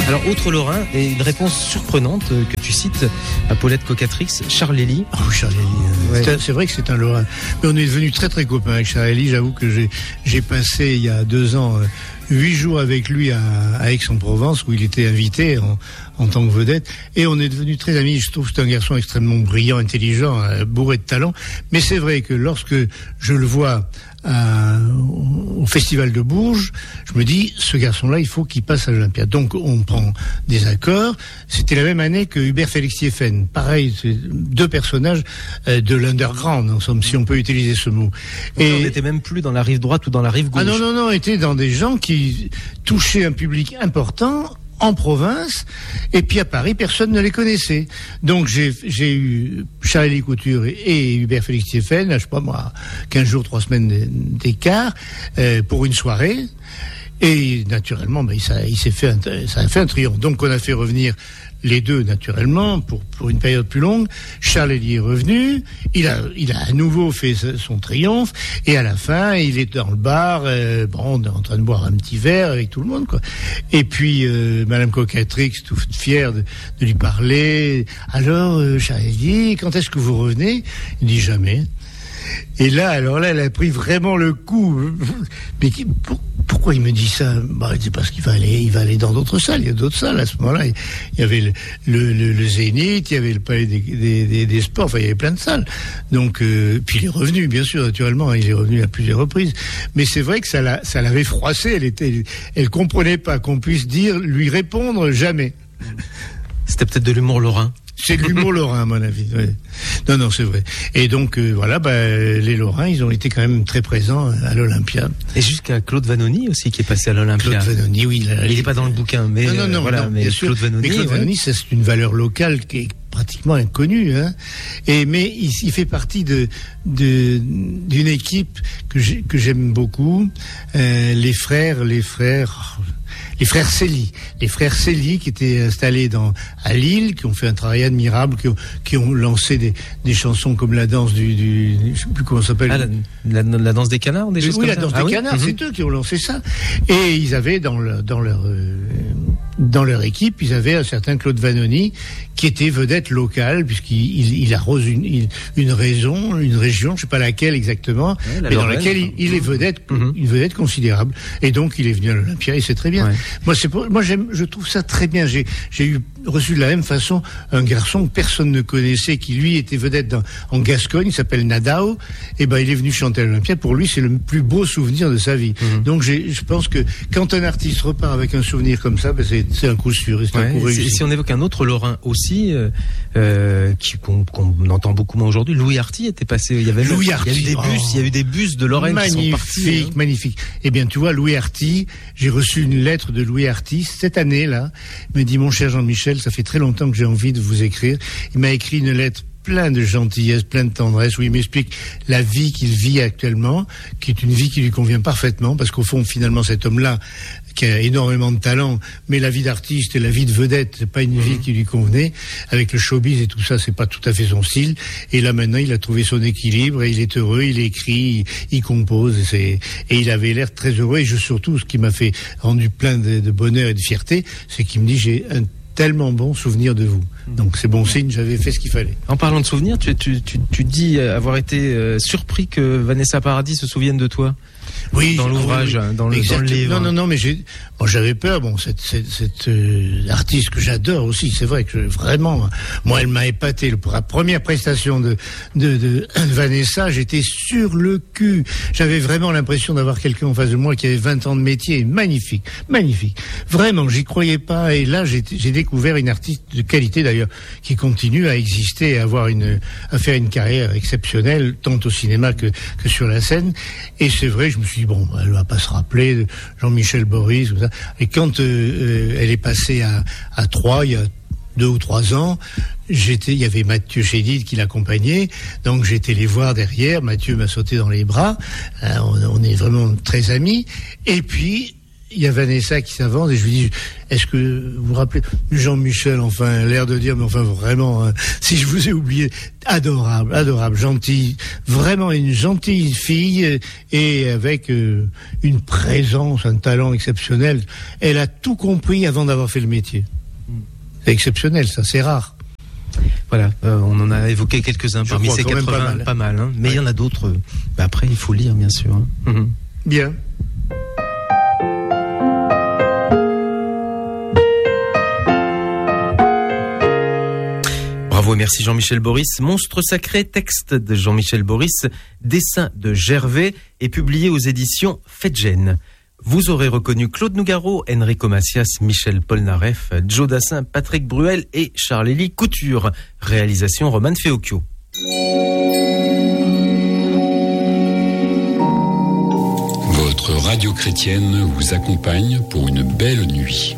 Alors, autre Lorrain, et une réponse surprenante que tu cites à Paulette Cocatrix, Charles Lély. Oh, Charles Lély, c'est vrai que c'est un Lorrain. Mais on est devenus très très copains avec Charles Lély. J'avoue que j'ai passé il y a 2 ans 8 jours avec lui à Aix-en-Provence, où il était invité en tant que vedette, et on est devenus très amis. Je trouve que c'est un garçon extrêmement brillant, intelligent, bourré de talent. Mais c'est vrai que lorsque je le vois au Festival de Bourges, je me dis, ce garçon-là, il faut qu'il passe à l'Olympia. Donc on prend des accords. C'était la même année que Hubert Félix-Thiéphane. Pareil, c'est 2 personnages de l'underground, en somme, si on peut utiliser ce mot. Et on n'était même plus dans la rive droite ou dans la rive gauche. Ah non, on était dans des gens qui touchaient un public important en province, et puis à Paris, personne ne les connaissait. Donc j'ai eu Charles Couture et Hubert Félix-Thiéphane, je sais pas moi, 15 jours, 3 semaines d'écart, pour une soirée. Et naturellement, ça a fait un triomphe. Donc on a fait revenir les deux, naturellement, pour une période plus longue. Charles Lély est revenu, il a à nouveau fait son triomphe, et à la fin, il est dans le bar, on est en train de boire un petit verre avec tout le monde, quoi. Et puis, Madame Cocatrix, toute fière de lui parler. Alors, Charles Lély, quand est-ce que vous revenez? Il dit jamais. Et là, elle a pris vraiment le coup. Mais pourquoi il me dit ça? C'est parce qu'il va aller dans d'autres salles. Il y a d'autres salles à ce moment-là. Il y avait le Zénith, il y avait le Palais des Sports. Enfin, il y avait plein de salles. Donc, puis il est revenu, bien sûr, naturellement. Il est revenu à plusieurs reprises. Mais c'est vrai que ça l'avait froissé. Elle comprenait pas qu'on puisse lui répondre jamais. C'était peut-être de l'humour lorrain. C'est de l'humour lorrain, à mon avis. Ouais. Non, c'est vrai. Et donc, les Lorrains, ils ont été quand même très présents à l'Olympia. Et jusqu'à Claude Vanoni aussi, qui est passé à l'Olympia. Claude Vanoni, oui. Il n'est pas dans le bouquin, mais non, mais bien sûr. Claude Vanoni. Mais Claude Vanoni, c'est une valeur locale qui est pratiquement inconnue, hein. Mais il fait partie d'une équipe que j'aime beaucoup, les frères Cély. Les frères Cély qui étaient installés à Lille, qui ont fait un travail admirable, qui ont lancé des chansons comme la danse je sais plus comment ça s'appelle. La danse des canards, des choses comme ça. Oui, la danse des canards, c'est eux qui ont lancé ça. Et ils avaient dans leur équipe, ils avaient un certain Claude Vanoni, qui était vedette locale, puisqu'il arrose une région, je sais pas laquelle exactement, mais dans laquelle il est vedette, une vedette considérable. Et donc, il est venu à l'Olympia, et c'est très bien. Ouais. Je trouve ça très bien. J'ai reçu de la même façon un garçon que personne ne connaissait, qui lui était vedette en Gascogne, il s'appelle Nadao, et il est venu chanter à l'Olympia. Pour lui, c'est le plus beau souvenir de sa vie. Donc, je pense que quand un artiste repart avec un souvenir comme ça, c'est un coup sûr, c'est un coup réussi. Si on évoque un autre Lorrain aussi, qu'on entend beaucoup moins aujourd'hui, Louis Arty était passé. Il y a eu des bus de Lorraine qui sont partis. Magnifique. Eh bien, tu vois, Louis Arty, j'ai reçu une lettre de Louis Arty cette année-là. Il me dit, mon cher Jean-Michel, ça fait très longtemps que j'ai envie de vous écrire. Il m'a écrit une lettre plein de gentillesse, plein de tendresse, où il m'explique la vie qu'il vit actuellement, qui est une vie qui lui convient parfaitement, parce qu'au fond, finalement, cet homme-là, qui a énormément de talent, mais la vie d'artiste et la vie de vedette, c'est pas une vie qui lui convenait. Avec le showbiz et tout ça, c'est pas tout à fait son style. Et là, maintenant, il a trouvé son équilibre, et il est heureux, il écrit, il compose, et il avait l'air très heureux. Et surtout, ce qui m'a fait rendu plein de bonheur et de fierté, c'est qu'il me dit, j'ai un tellement bon souvenir de vous. Donc c'est bon signe, j'avais fait ce qu'il fallait. En parlant de souvenirs, tu dis avoir été surpris que Vanessa Paradis se souvienne de toi. Oui, dans l'ouvrage, dans le livre. Non, mais j'avais peur. Bon, cette artiste que j'adore aussi, c'est vrai que vraiment, moi, elle m'a épaté. Pour la première prestation de Vanessa, j'étais sur le cul. J'avais vraiment l'impression d'avoir quelqu'un en face de moi qui avait 20 ans de métier. Magnifique. Vraiment, j'y croyais pas. Et là, j'ai découvert une artiste de qualité d'ailleurs, qui continue à exister et à faire une carrière exceptionnelle, tant au cinéma que sur la scène. Et c'est vrai, je me suis dit, bon, elle va pas se rappeler de Jean-Michel Boris, tout ça. Et quand elle est passée à Troyes, il y a 2 ou 3 ans, il y avait Mathieu Chédid qui l'accompagnait, donc j'étais les voir derrière, Mathieu m'a sauté dans les bras, on est vraiment très amis, et puis il y a Vanessa qui s'avance et je lui dis, est-ce que vous vous rappelez Jean-Michel, enfin, l'air de dire, mais enfin vraiment, hein, si je vous ai oublié, adorable, gentille, vraiment une gentille fille et avec une présence, un talent exceptionnel. Elle a tout compris avant d'avoir fait le métier. C'est exceptionnel, ça, c'est rare. Voilà, on en a évoqué quelques-uns parmi ces 80, pas mal, hein, mais il y en a d'autres. Après, il faut lire, bien sûr. Hein. Bien. Bravo et merci Jean-Michel Boris. Monstre sacré, texte de Jean-Michel Boris, dessin de Gervais et publié aux éditions Fedgen. Vous aurez reconnu Claude Nougaro, Enrico Macias, Michel Polnareff, Joe Dassin, Patrick Bruel et Charles-Élie Couture. Réalisation Roman Feocchio. Votre radio chrétienne vous accompagne pour une belle nuit.